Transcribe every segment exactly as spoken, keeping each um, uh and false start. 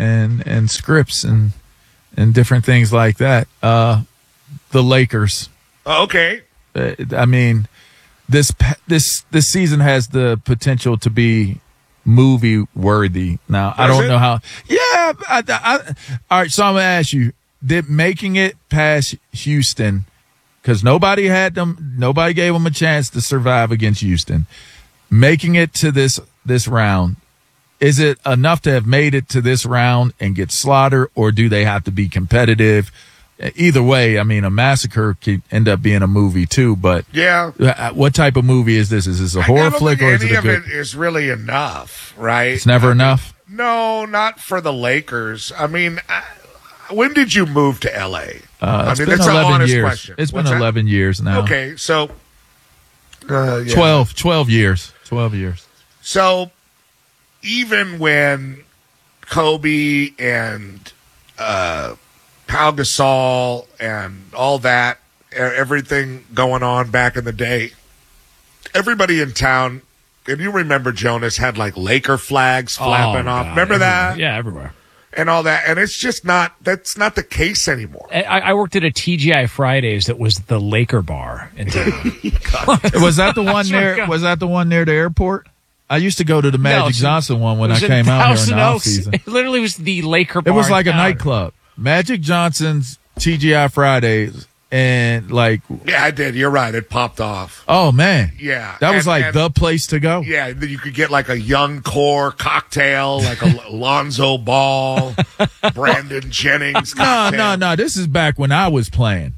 and and scripts and and different things like that. Uh, the Lakers. Okay. Uh, I mean, this this this season has the potential to be movie worthy. Now, Does I don't it? know how. Yeah. I, I, all right. So I'm gonna ask you: did making it past Houston, because nobody had them, nobody gave them a chance to survive against Houston. Making it to this this round, is it enough to have made it to this round and get slaughtered, or do they have to be competitive? Either way, I mean, a massacre could end up being a movie too. But yeah, what type of movie is this? Is this a horror flick, or is it a good? Any of it is really enough, right? It's never I enough. Mean, no, not for the Lakers. I mean, I, when did you move to L A? Uh, it's I mean, been that's an eleven honest years. question. It's What's been that? eleven years now. Okay, so uh, yeah. twelve, twelve years. twelve years. So even when Kobe and uh, Pau Gasol and all that, everything going on back in the day, everybody in town, and you remember Jonas, had like Laker flags flapping oh, off. God, remember everywhere. that? Yeah, everywhere. And all that. And it's just not, that's not the case anymore. I, I worked at a T G I Fridays that was the Laker bar in town. Was that the one near, was that the one near the airport? I used to go to the Magic No, Johnson one when I was in came out here in Thousand the off Oaks. season. It literally was the Laker It bar. was like in a town. nightclub. Magic Johnson's T G I Fridays, and like, Yeah, I did. You're right. It popped off. oh man, Yeah. that was And- like and- the place to go. Yeah, then you could get like a young core cocktail, like a Lonzo Ball, Brandon Jennings No, cocktail. no, no. This is back when I was playing.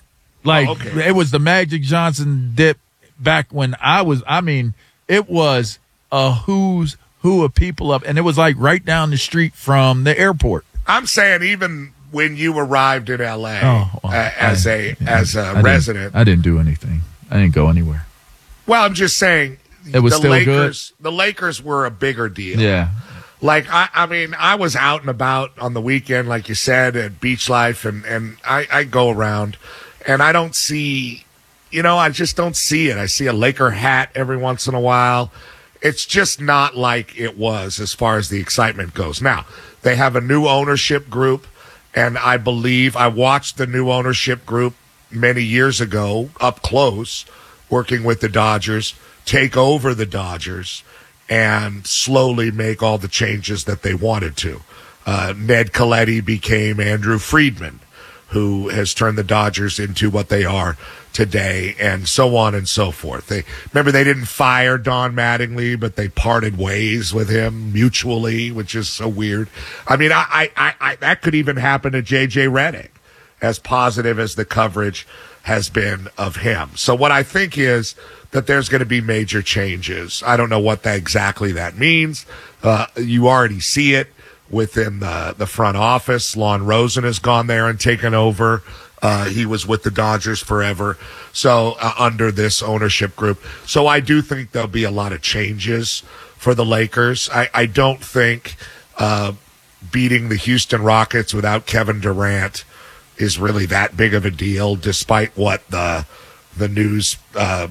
Like Oh, okay. it was the Magic Johnson dip back when I was. I mean, it was a who's who of people up, and it was like right down the street from the airport. I'm saying even when you arrived in L A Oh, well, uh, as I- a yeah, as a I didn't- resident, I didn't do anything. I didn't go anywhere. well, I'm just saying It was the still Lakers. The Lakers were a bigger deal. Yeah. Like I, I mean, I was out and about on the weekend, like you said, at Beach Life, and and I, I go around, and I don't see, you know, I just don't see it. I see a Laker hat every once in a while. It's just not like it was as far as the excitement goes. Now they have a new ownership group, and I believe I watched the new ownership group many years ago up close, working with the Dodgers, take over the Dodgers, and slowly make all the changes that they wanted to. Uh, Ned Coletti became Andrew Friedman, who has turned the Dodgers into what they are today, and so on and so forth. They remember they didn't fire Don Mattingly, but they parted ways with him mutually, which is so weird. I mean, I, I, I that could even happen to J J Redick, as positive as the coverage has been of him. So what I think is that there's going to be major changes. I don't know what that exactly that means. Uh, you already see it within the, the front office. Lon Rosen has gone there and taken over. Uh, he was with the Dodgers forever. So uh, under this ownership group. So I do think there'll be a lot of changes for the Lakers. I, I don't think uh, beating the Houston Rockets without Kevin Durant is really that big of a deal, despite what the the news uh,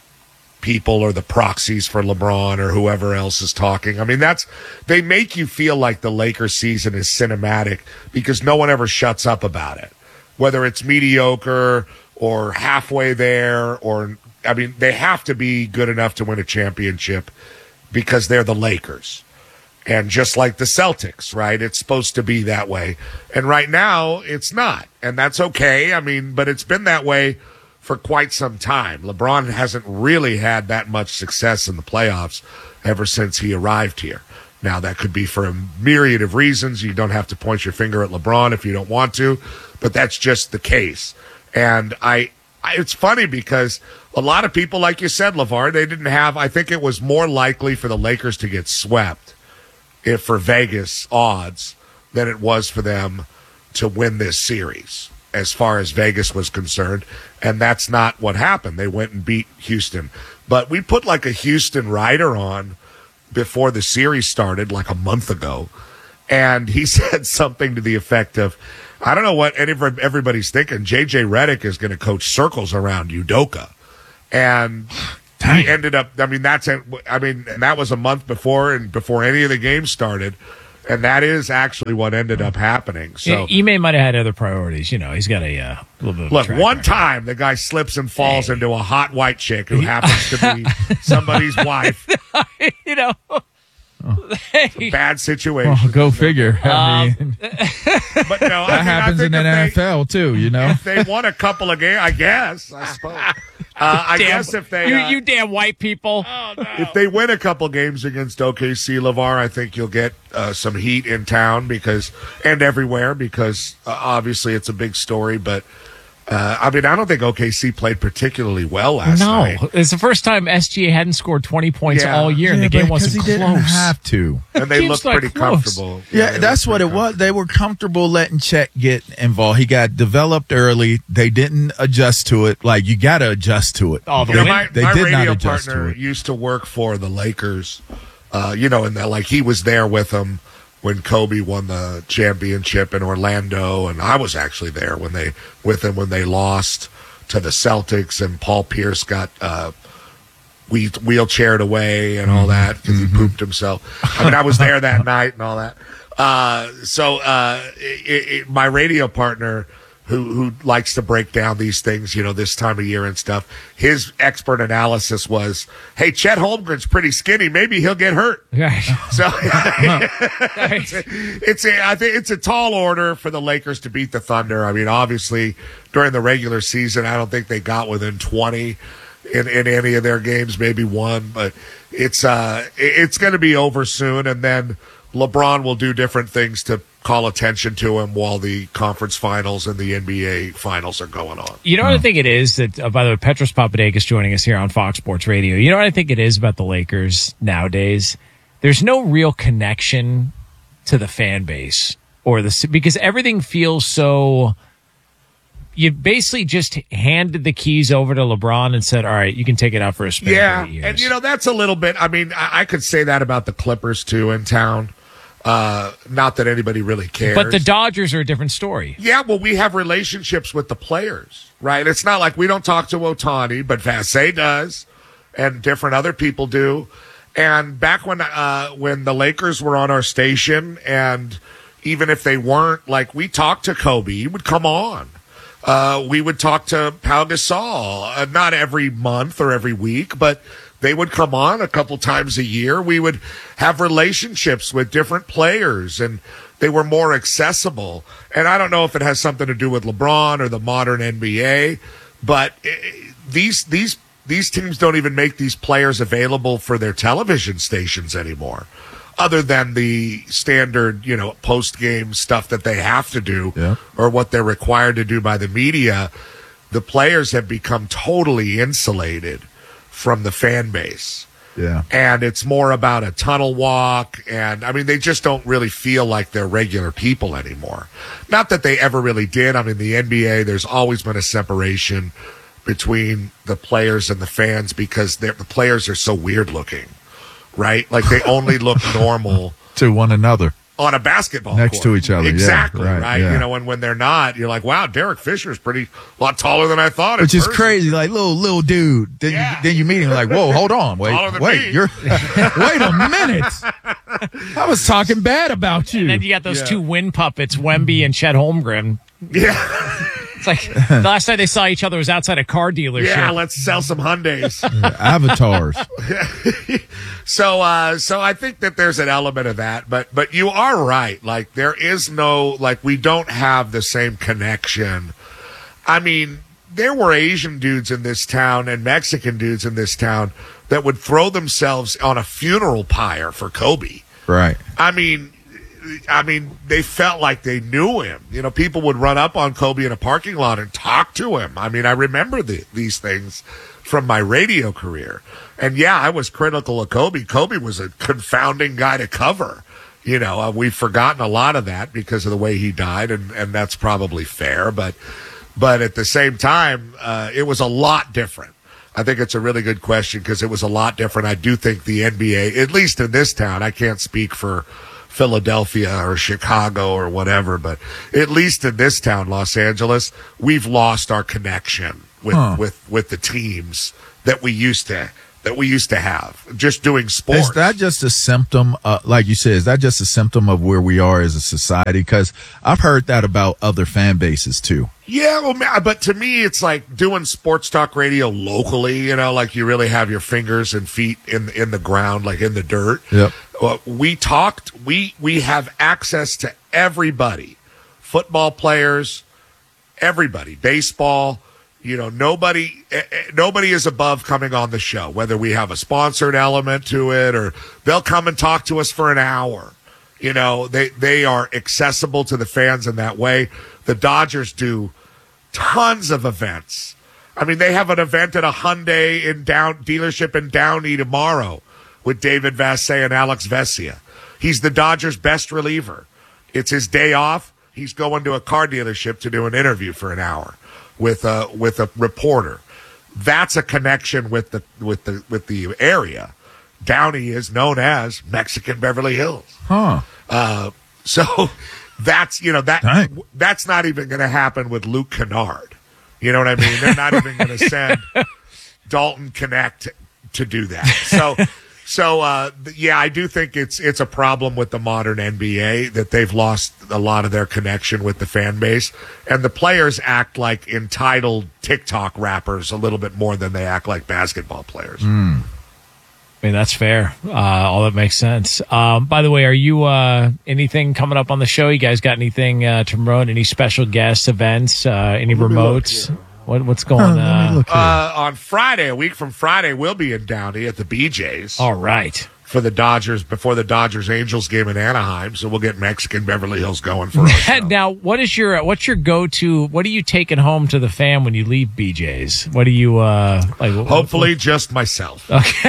people or the proxies for LeBron or whoever else is talking. I mean, that's they make you feel like the Lakers season is cinematic because no one ever shuts up about it, whether it's mediocre or halfway there, or I mean, they have to be good enough to win a championship because they're the Lakers. And just like the Celtics, right? It's supposed to be that way. And right now, it's not. And that's okay. I mean, but it's been that way for quite some time. LeBron hasn't really had that much success in the playoffs ever since he arrived here. Now, that could be for a myriad of reasons. You don't have to point your finger at LeBron if you don't want to, but that's just the case. And I, I it's funny because a lot of people, like you said, LeVar, they didn't have, I think it was more likely for the Lakers to get swept if for Vegas odds than it was for them to win this series as far as Vegas was concerned. And that's not what happened. They went and beat Houston. But we put like a Houston writer on before the series started like a month ago. And he said something to the effect of, I don't know what any, everybody's thinking. J J Redick is going to coach circles around Udoka. And Dang. he ended up, I mean, that's, I mean, and that was a month before and before any of the games started. And that is actually what ended up happening. So Yeah, Ime might have had other priorities. You know, he's got a uh, little bit of a look, track one record. time the guy slips and falls Hey. into a hot white chick who happens to be somebody's wife. you know. Hey. Bad situation. Well, go figure. I Um, mean, But no, I that mean, happens I in think the if N F L too. You know. They, if they won a couple of games, I guess. I suppose. Uh, I damn, guess if they you, uh, you damn white people. if they win a couple games against O K C, LeVar, I think you'll get uh, some heat in town because and everywhere because uh, obviously it's a big story. But uh, I mean, I don't think O K C played particularly well last No, night. it's the first time S G A hadn't scored twenty points Yeah. all year, and Yeah, the game but 'cause wasn't he close. didn't have to. And they Game's looked not pretty close. comfortable. Yeah, they that's looked what it pretty was. They were comfortable letting Chet get involved. He got developed early. They didn't adjust to it. Like you got to adjust to it. Oh, the You know, win- my, They my did not radio adjust partner to it. used to work for the Lakers. Uh, you know, and that, like he was there with them when Kobe won the championship in Orlando, and I was actually there when they with him when they lost to the Celtics, and Paul Pierce got uh, wheel- wheelchaired away and all that because he pooped himself. I mean, I was there that night and all that. Uh, so uh, it, it, my radio partner, who who likes to break down these things, you know, this time of year and stuff, his expert analysis was, "Hey, Chet Holmgren's pretty skinny. Maybe he'll get hurt." So it's, a, it's a, I think it's a tall order for the Lakers to beat the Thunder. I mean, obviously during the regular season, I don't think they got within twenty in, in any of their games, maybe one, but it's uh it- it's going to be over soon, and then LeBron will do different things to call attention to him while the conference finals and the N B A finals are going on. You know what I think it is that, uh, by the way, Petros Papadakis joining us here on Fox Sports Radio. You know what I think it is about the Lakers nowadays? There's no real connection to the fan base or the, because everything feels so, you basically just handed the keys over to LeBron and said, all right, you can take it out for a spin. Yeah, for eight years. and you know that's a little bit. I mean, I, I could say that about the Clippers too in town. Uh, not that anybody really cares. But the Dodgers are a different story. Yeah, well, we have relationships with the players, right? It's not like we don't talk to Ohtani, but Vassay does, and different other people do. And back when uh, when the Lakers were on our station, and even if they weren't, like we talked to Kobe, he would come on. Uh, we would talk to Pau Gasol, uh, not every month or every week, but they would come on a couple times a year. We would have relationships with different players, and they were more accessible. And I don't know if it has something to do with LeBron or the modern N B A, but it, these these these teams don't even make these players available for their television stations anymore, other than the standard, you know, post-game stuff that they have to do Yeah. or what they're required to do by the media. The players have become totally insulated from the fan base. Yeah. And it's more about a tunnel walk. And I mean, they just don't really feel like they're regular people anymore. Not that they ever really did. I mean, the N B A, there's always been a separation between the players and the fans because they're- the players are so weird looking, right? Like they only look normal To one another. on a basketball Next court. to each other, yeah, Exactly, right, right? yeah. You know, and when they're not, you're like, wow, Derek Fisher's pretty a lot taller than I thought. in Which is person. crazy, like little little dude. Then Yeah. you then you meet him like, whoa, hold on, wait, Taller than wait, me. you're wait a minute. I was talking bad about you. And then you got those Yeah. two wind puppets, Wemby and Chet Holmgren. Yeah. It's like the last time they saw each other was outside a car dealership. Yeah, let's sell some Hyundais. Avatars. so, uh, so I think that there's an element of that, but, but you are right. Like, there is no, like, we don't have the same connection. I mean, there were Asian dudes in this town and Mexican dudes in this town that would throw themselves on a funeral pyre for Kobe. Right. I mean, I mean, they felt like they knew him. You know, people would run up on Kobe in a parking lot and talk to him. I mean, I remember the, these things from my radio career. And yeah, I was critical of Kobe. Kobe was a confounding guy to cover. You know, uh, we've forgotten a lot of that because of the way he died, and, and that's probably fair. But, but at the same time, uh, it was a lot different. I think it's a really good question because it was a lot different. I do think the N B A, at least in this town, I can't speak for Philadelphia or Chicago or whatever, but at least in this town, Los Angeles, we've lost our connection with, Huh. with, with the teams that we used to that we used to have, just doing sports. Is that just a symptom, uh, like you said, is that just a symptom of where we are as a society? Because I've heard that about other fan bases too. Yeah, well, ma- but to me, it's like doing sports talk radio locally, you know, like you really have your fingers and feet in in the ground, like in the dirt. Yep. Well, we talked, we, we have access to everybody, football players, everybody, baseball. You know, nobody, eh, eh, nobody is above coming on the show, whether we have a sponsored element to it or they'll come and talk to us for an hour. You know, they, they are accessible to the fans in that way. The Dodgers do tons of events. I mean, they have an event at a Hyundai in down dealership in Downey tomorrow with David Vassay and Alex Vesia. He's the Dodgers' best reliever. It's his day off. He's going to a car dealership to do an interview for an hour with a with a reporter. That's a connection with the with the with the area. Downey is known as Mexican Beverly Hills. Huh. Uh, so that's you know that Dang. that's not even going to happen with Luke Kennard. You know what I mean? They're not even going to send Dalton Connect to do that. So. So, uh, yeah, I do think it's it's a problem with the modern N B A that they've lost a lot of their connection with the fan base. And the players act like entitled TikTok rappers a little bit more than they act like basketball players. Mm. I mean, that's fair. Uh, all that makes sense. Um, by the way, are you uh, anything coming up on the show? You guys got anything uh, to promote? Any special guest events? Uh, any remotes? What, what's going on? Uh, uh, on Friday, a week from Friday, we'll be in Downey at the B J's. All right. For the Dodgers, before the Dodgers-Angels game in Anaheim, so we'll get Mexican Beverly Hills going for us. Now, what is your what's your go-to? What are you taking home to the fam when you leave B J's? What do you uh, like? Hopefully, what, just myself. Okay.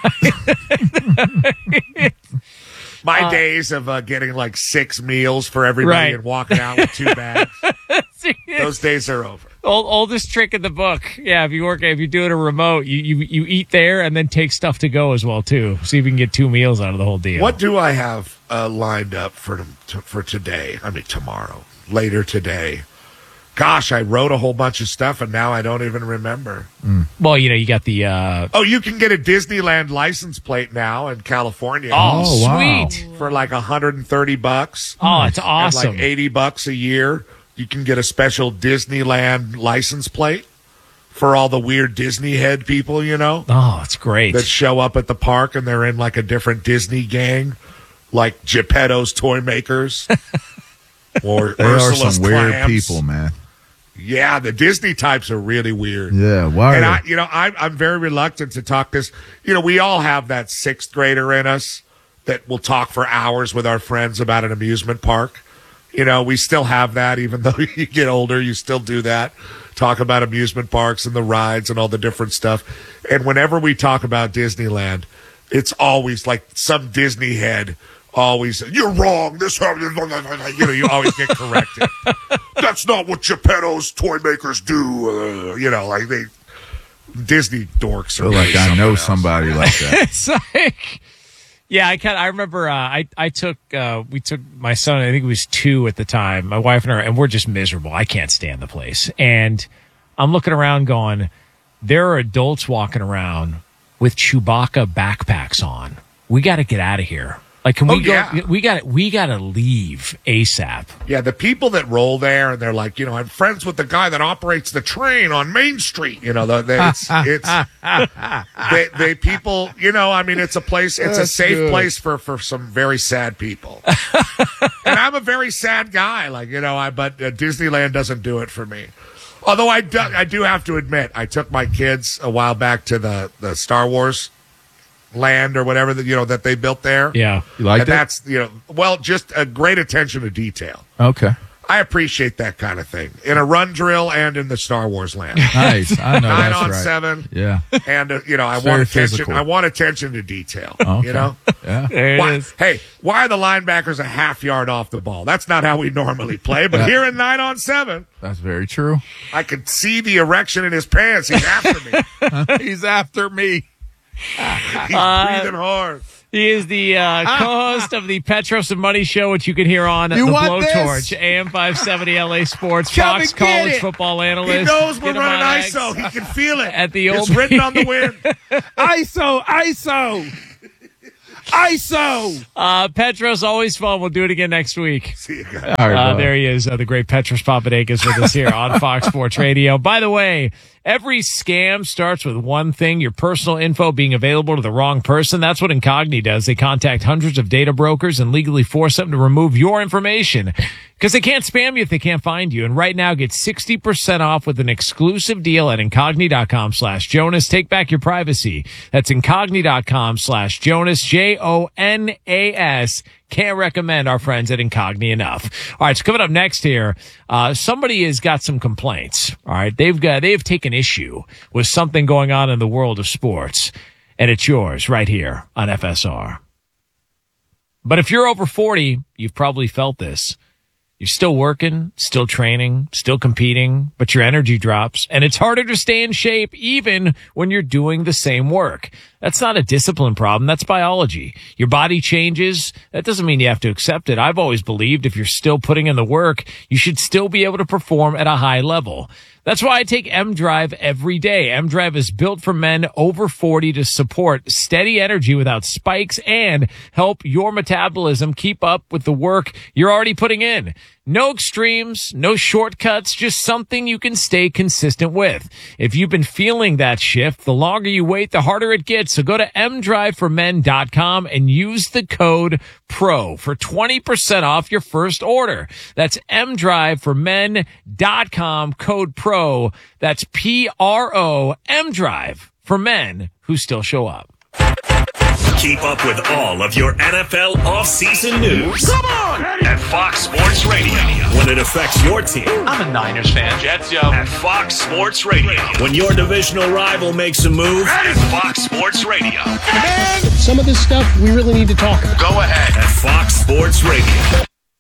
My uh, days of uh, getting like six meals for everybody right. and walking out with two bags. Those days are over. Old, oldest trick in the book. Yeah, if you work, if you're doing a remote, you, you you eat there and then take stuff to go as well too. See if you can get two meals out of the whole deal. What do I have uh, lined up for to, for today? I mean tomorrow, later today. Gosh, I wrote a whole bunch of stuff and now I don't even remember. Mm. Well, you know, you got the. Uh... Oh, you can get a Disneyland license plate now in California. Oh, oh wow. sweet! For like one hundred thirty bucks. Oh, it's awesome. And like eighty bucks a year. You can get a special Disneyland license plate for all the weird Disney head people, you know? Oh, it's great. That show up at the park and they're in like a different Disney gang, like Geppetto's Toy Makers. Or they Ursula's are some weird Clams. people, man. Yeah, the Disney types are really weird. Yeah, why? And I, you know, I'm I'm very reluctant to talk this. You know, we all have that sixth grader in us that will talk for hours with our friends about an amusement park. You know, we still have that, even though you get older, you still do that. Talk about amusement parks and the rides and all the different stuff. And whenever we talk about Disneyland, it's always like some Disney head always, you're wrong. This, you know, you always get corrected. That's not what Geppetto's Toy Makers do. Uh, you know, like they, Disney dorks are like I know else. somebody like that. It's like. Yeah, I kind I remember uh, I I took uh, we took my son, I think he was two at the time, my wife and her, and we're just miserable. I can't stand the place. And I'm looking around going, there are adults walking around with Chewbacca backpacks on. We got to get out of here. Like, can we oh, go? Yeah. We got we got to leave ASAP. Yeah, the people that roll there and they're like, you know, I'm friends with the guy that operates the train on Main Street. You know, the, the, it's it's they, they people. You know, I mean, it's a place. It's That's a safe good. place for for some very sad people. And I'm a very sad guy, like you know, I but uh, Disneyland doesn't do it for me. Although I do, I do have to admit, I took my kids a while back to the the Star Wars land or whatever that you know that they built there. Yeah, You liked and it? that's you know well just a great attention to detail. Okay. I appreciate that kind of thing in a run drill and in the Star Wars land. Nice. I know Nine that's on right. seven, Yeah. and uh, you know I It's want very attention. physical. I want attention to detail. Okay. You know, Yeah. there it why, is. hey, why are the linebackers a half yard off the ball? That's not how we normally play. But Yeah. here in nine on seven, That's very true. I could see the erection in his pants. He's after me. He's after me. He's Uh, breathing hard. He is the uh, co-host of the Petros and Money Show, which you can hear on You the want Blowtorch, this? A M five seventy L A Sports, Come Fox and get College it. football analyst. He knows we're Get him running on I X S O. He can feel it. At the it's old written on the wind. I S O, I S O, I S O. Uh, Petros, always fun. We'll do it again next week. See you guys. All right, Uh, bud. there he is, uh, the great Petros Papadakis with us here on Fox Sports Radio. By the way, every scam starts with one thing, your personal info being available to the wrong person. That's what Incogni does. They contact hundreds of data brokers and legally force them to remove your information because they can't spam you if they can't find you. And right now, get sixty percent off with an exclusive deal at Incogni.com slash Jonas. Take back your privacy. That's Incogni.com slash Jonas, J O N A S. Can't recommend our friends at Incogni enough. All right, so coming up next here, uh, somebody has got some complaints. All right, they've got, they've taken issue with something going on in the world of sports, and it's yours right here on F S R. But if you're over forty, you've probably felt this. You're still working, still training, still competing, but your energy drops, and it's harder to stay in shape even when you're doing the same work. That's not a discipline problem. That's biology. Your body changes. That doesn't mean you have to accept it. I've always believed if you're still putting in the work, you should still be able to perform at a high level. That's why I take M-Drive every day. M-Drive is built for men over forty to support steady energy without spikes and help your metabolism keep up with the work you're already putting in. No extremes, no shortcuts, just something you can stay consistent with. If you've been feeling that shift, the longer you wait, the harder it gets. So go to m drive for men dot com and use the code PRO for twenty percent off your first order. That's m drive for men dot com, code PRO. That's P R O, M-Drive for men who still show up. Keep up with all of your N F L offseason news. Come on! At Fox Sports Radio. When it affects your team. I'm a Niners fan. Jets, yo. At Fox Sports Radio. When your divisional rival makes a move. At Fox Sports Radio. Some of this stuff we really need to talk about. Go ahead. At Fox Sports Radio.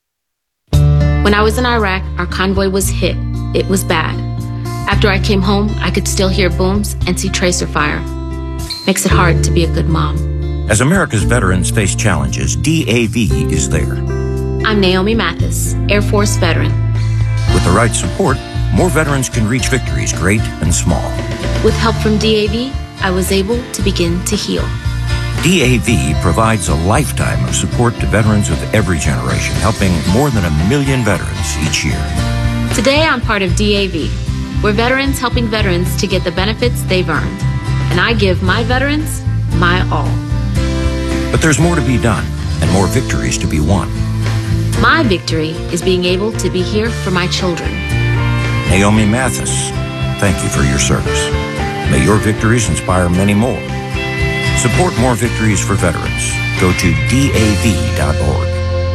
When I was in Iraq, our convoy was hit. It was bad. After I came home, I could still hear booms and see tracer fire. Makes it hard to be a good mom. As America's veterans face challenges, D A V is there. I'm Naomi Mathis, Air Force veteran. With the right support, more veterans can reach victories great and small. With help from D A V, I was able to begin to heal. D A V provides a lifetime of support to veterans of every generation, helping more than a million veterans each year. Today, I'm part of D A V. We're veterans helping veterans to get the benefits they've earned. And I give my veterans my all. But there's more to be done and more victories to be won. My victory is being able to be here for my children. Naomi Mathis, thank you for your service. May your victories inspire many more. Support more victories for veterans. Go to D A V dot org.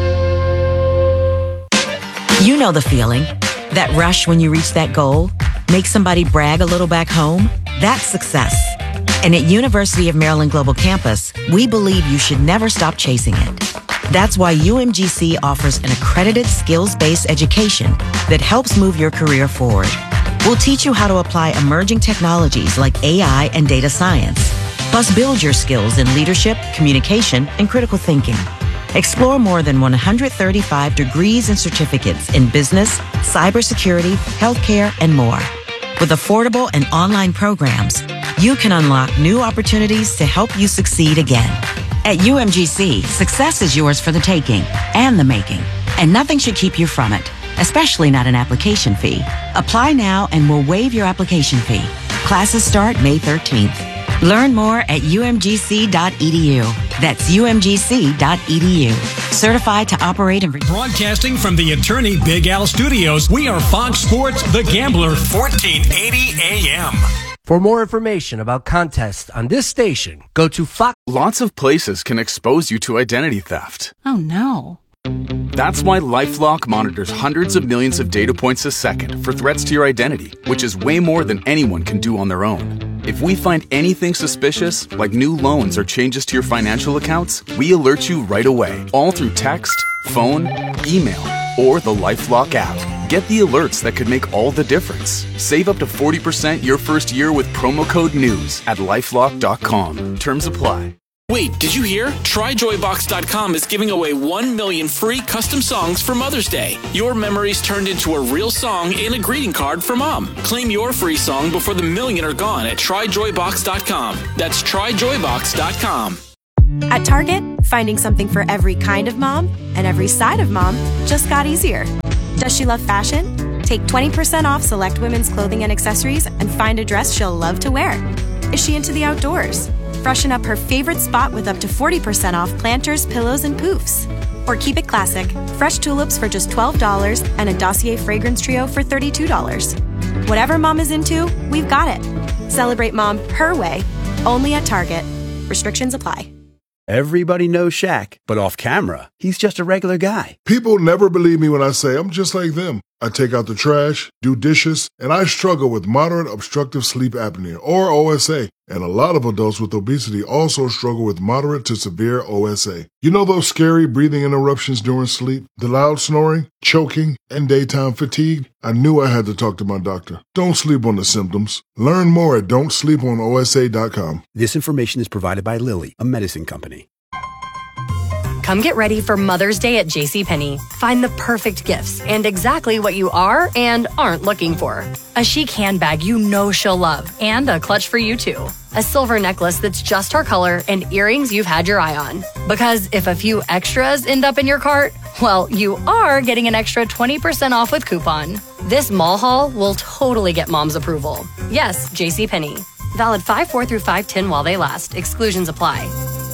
You know the feeling. That rush when you reach that goal. Make somebody brag a little back home. That's success. And at University of Maryland Global Campus, we believe you should never stop chasing it. That's why U M G C offers an accredited skills-based education that helps move your career forward. We'll teach you how to apply emerging technologies like A I and data science. Plus, build your skills in leadership, communication, and critical thinking. Explore more than one hundred thirty-five degrees and certificates in business, cybersecurity, healthcare, and more. With affordable and online programs, you can unlock new opportunities to help you succeed again. At U M G C, success is yours for the taking and the making, and nothing should keep you from it, especially not an application fee. Apply now and we'll waive your application fee. Classes start May thirteenth. Learn more at U M G C dot E D U. That's U M G C dot E D U. Certified to operate and... Re- Broadcasting from the Attorney Big Al Studios, we are Fox Sports The Gambler, fourteen eighty A M. For more information about contests on this station, go to Fox. Lots of places can expose you to identity theft. Oh, no. That's why LifeLock monitors hundreds of millions of data points a second for threats to your identity, which is way more than anyone can do on their own. If we find anything suspicious, like new loans or changes to your financial accounts, we alert you right away, all through text, phone, email, or the LifeLock app. Get the alerts that could make all the difference. Save up to forty percent your first year with promo code NEWS at lifelock dot com. Terms apply. Wait, did you hear? Try joy box dot com is giving away one million free custom songs for Mother's Day. Your memories turned into a real song and a greeting card for Mom. Claim your free song before the million are gone at try joy box dot com. That's try joy box dot com. At Target, finding something for every kind of mom and every side of mom just got easier. Does she love fashion? Take twenty percent off select women's clothing and accessories and find a dress she'll love to wear. Is she into the outdoors? Freshen up her favorite spot with up to forty percent off planters, pillows, and poofs. Or keep it classic, fresh tulips for just twelve dollars and a Dossier fragrance trio for thirty-two dollars. Whatever mom is into, we've got it. Celebrate mom her way, only at Target. Restrictions apply. Everybody knows Shaq, but off camera, he's just a regular guy. People never believe me when I say I'm just like them. I take out the trash, do dishes, and I struggle with moderate obstructive sleep apnea, or O S A. And a lot of adults with obesity also struggle with moderate to severe O S A. You know those scary breathing interruptions during sleep, the loud snoring, choking, and daytime fatigue? I knew I had to talk to my doctor. Don't sleep on the symptoms. Learn more at don't sleep on O S A dot com. This information is provided by Lilly, a medicine company. Come get ready for Mother's Day at JCPenney. Find the perfect gifts and exactly what you are and aren't looking for. A chic handbag you know she'll love and a clutch for you too. A silver necklace that's just her color and earrings you've had your eye on. Because if a few extras end up in your cart, well, you are getting an extra twenty percent off with coupon. This mall haul will totally get mom's approval. Yes, JCPenney. Valid five four through five ten while they last. Exclusions apply.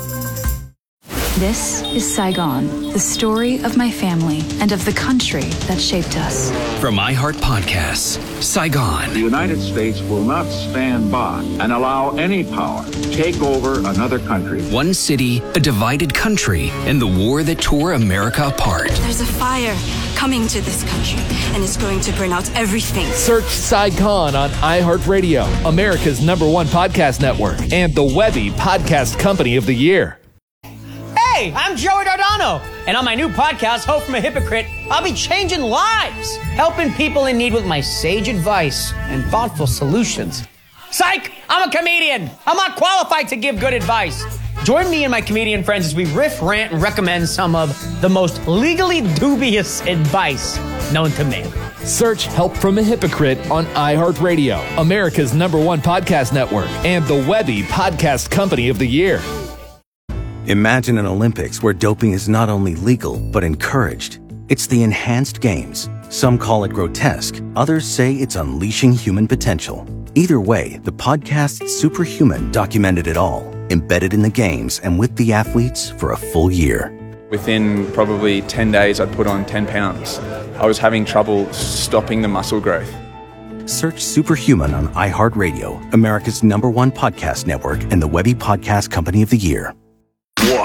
This is Saigon, the story of my family and of the country that shaped us. From iHeart Podcasts, Saigon. The United States will not stand by and allow any power to take over another country. One city, a divided country, and the war that tore America apart. There's a fire coming to this country, and it's going to burn out everything. Search Saigon on iHeartRadio, America's number one podcast network, and the Webby Podcast Company of the Year. Hey, I'm Joey Dardano, and on my new podcast, Hope from a Hypocrite, I'll be changing lives, helping people in need with my sage advice and thoughtful solutions. Psych! I'm a comedian. I'm not qualified to give good advice. Join me and my comedian friends as we riff, rant, and recommend some of the most legally dubious advice known to man. Search Help from a Hypocrite on iHeartRadio, America's number one podcast network, and the Webby Podcast Company of the Year. Imagine an Olympics where doping is not only legal, but encouraged. It's the enhanced games. Some call it grotesque. Others say it's unleashing human potential. Either way, the podcast Superhuman documented it all, embedded in the games and with the athletes for a full year. Within probably ten days, I'd put on ten pounds. I was having trouble stopping the muscle growth. Search Superhuman on iHeartRadio, America's number one podcast network, and the Webby Podcast Company of the Year.